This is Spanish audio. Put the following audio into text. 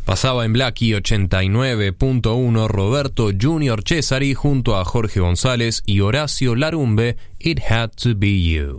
Pasaba en Blackie 89.1 Roberto Junior Cesari junto a Jorge González y Horacio Larumbe, It Had to Be You.